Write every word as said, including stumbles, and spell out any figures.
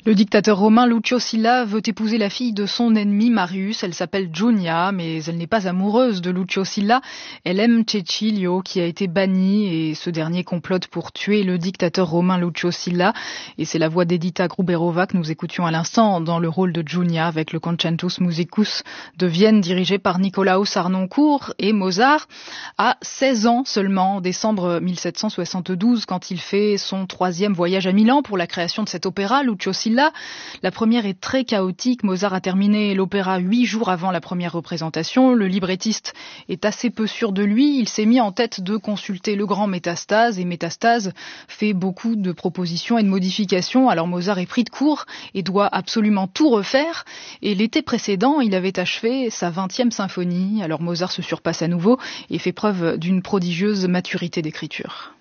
Le dictateur romain Lucio Silla veut épouser la fille de son ennemi Marius. Elle s'appelle Junia, mais elle n'est pas amoureuse de Lucio Silla. Elle aime Cecilio, qui a été banni, et ce dernier complote pour tuer le dictateur romain Lucio Silla. Et c'est la voix d'Edita Gruberova que nous écoutions à l'instant dans le rôle de Junia avec le Concentus Musicus de Vienne dirigé par Nicolaus Harnoncourt. Et Mozart a seize ans seulement, en décembre mille sept cent soixante-douze, quand il fait son troisième voyage à Milan pour la création de cet opéra, Lucio Silla. La première est très chaotique. Mozart a terminé l'opéra huit jours avant la première représentation. Le librettiste est assez peu sûr de lui. Il s'est mis en tête de consulter le grand Métastase, et Métastase fait beaucoup de propositions et de modifications. Alors Mozart est pris de court et doit absolument tout refaire. Et l'été précédent, il avait achevé sa vingtième symphonie. Alors Mozart se surpasse à nouveau et fait preuve d'une prodigieuse maturité d'écriture.